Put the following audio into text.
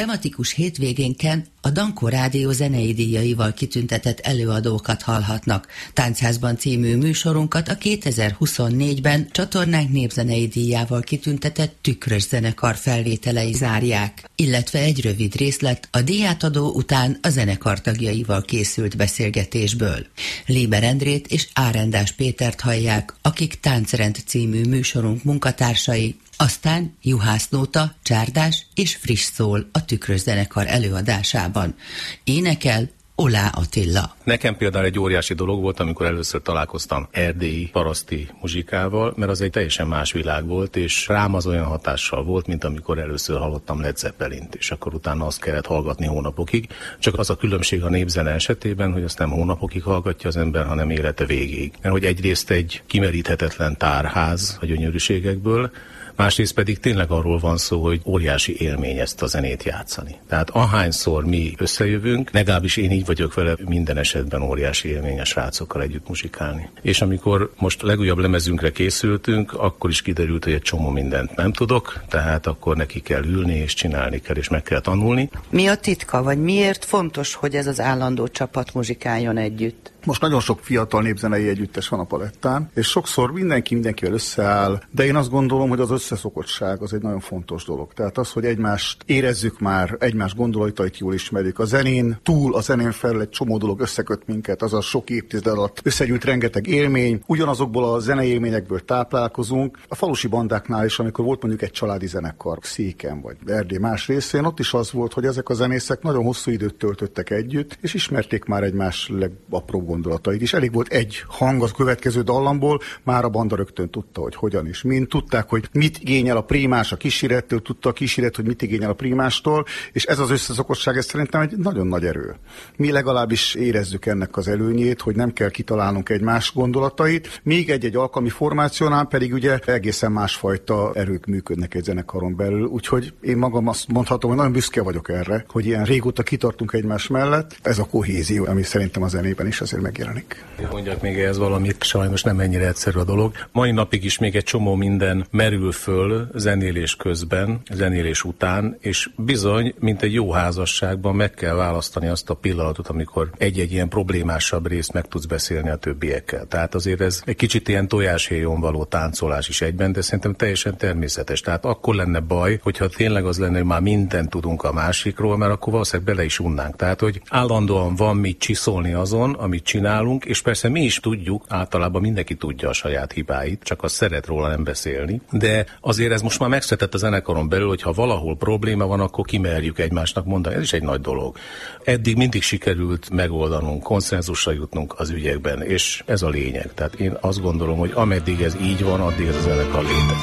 tematikus hétvégénken a Dankó Rádió zenei díjaival kitüntetett előadókat hallhatnak. Táncházban című műsorunkat a 2024-ben csatornánk népzenei díjával kitüntetett Tükrös zenekar felvételei zárják, illetve egy rövid részlet a díjátadó után a zenekar tagjaival készült beszélgetésből. Léber Endrét és Árendás Pétert hallják, akik Táncrend című műsorunk munkatársai, aztán Juhász Nóta, Csárdás és Friss szól a Tükrös zenekar előadásában. Énekel Olá Attila. Nekem például egy óriási dolog volt, amikor először találkoztam erdélyi paraszti muzsikával, mert az egy teljesen más világ volt, és rám az olyan hatással volt, mint amikor először hallottam Led Zeppelint, és akkor utána azt kellett hallgatni hónapokig. Csak az a különbség a népzene esetében, hogy azt nem hónapokig hallgatja az ember, hanem élete végéig. Mert hogy egyrészt egy kimeríthetetlen tárház a gyönyörűségekből, másrészt pedig tényleg arról van szó, hogy óriási élmény ezt a zenét játszani. Tehát ahányszor mi összejövünk, legalábbis én így vagyok vele, minden esetben óriási élmény a srácokkal együtt muzsikálni. És amikor most legújabb lemezünkre készültünk, akkor is kiderült, hogy egy csomó mindent nem tudok, tehát akkor neki kell ülni, és csinálni kell, és meg kell tanulni. Mi a titka, vagy miért fontos, hogy ez az állandó csapat muzsikáljon együtt? Most nagyon sok fiatal népzenei együttes van a palettán, és sokszor mindenkivel összeáll, de én azt gondolom, hogy az összeszokottság az egy nagyon fontos dolog. Tehát az, hogy egymást érezzük már, egymás gondolatait jól ismerjük. A zenén túl, a zenén felül egy csomó dolog összeköt minket, azaz sok évtized alatt összegyűlt rengeteg élmény, ugyanazokból a zenei élményekből táplálkozunk. A falusi bandáknál is, amikor volt mondjuk egy családi zenekar Széken vagy Erdély más részén, ott is az volt, hogy ezek a zenészek nagyon hosszú időt töltöttek együtt, és ismerték már egymás legapróbb gondolatait is. Elég volt egy hang a következő dallamból, már a banda rögtön tudta, hogy hogyan is mind. Tudták, hogy mit igényel a prímás a kísérettől, tudta a kíséret, hogy mit igényel a prímástól, és ez az összeszokottság, ez szerintem egy nagyon nagy erő. Mi legalábbis érezzük ennek az előnyét, hogy nem kell kitalálnunk egymás gondolatait, még egy alkalmi formációnál pedig ugye egészen másfajta erők működnek egy zenekaron belül, úgyhogy én magam azt mondhatom, hogy nagyon büszke vagyok erre, hogy ilyen régóta kitartunk egymás mellett. Ez a kohézió, ami szerintem a zenében is azért megjelenik. Mondjak még ehhez valamit, sajnos nem ennyire egyszerű a dolog. Mai napig is még egy csomó minden merül föl zenélés közben, zenélés után, és bizony, mint egy jó házasságban meg kell választani azt a pillanatot, amikor egy-egy ilyen problémásabb részt meg tudsz beszélni a többiekkel. Tehát azért ez egy kicsit ilyen tojáshéjon való táncolás is egyben, de szerintem teljesen természetes. Tehát akkor lenne baj, hogyha tényleg az lenne, hogy már mindent tudunk a másikról, mert akkor valószínűleg bele is unnánk. Tehát, hogy állandóan van mit csiszolni azon, amit csinálunk, és persze mi is tudjuk, általában mindenki tudja a saját hibáit, csak azt szeret róla nem beszélni, de azért ez most már megszületett a zenekaron belül, hogy ha valahol probléma van, akkor kimerjük egymásnak mondani, ez is egy nagy dolog. Eddig mindig sikerült megoldanunk, konszenzusra jutnunk az ügyekben, és ez a lényeg. Tehát én azt gondolom, hogy ameddig ez így van, addig ez a zenekar létezik.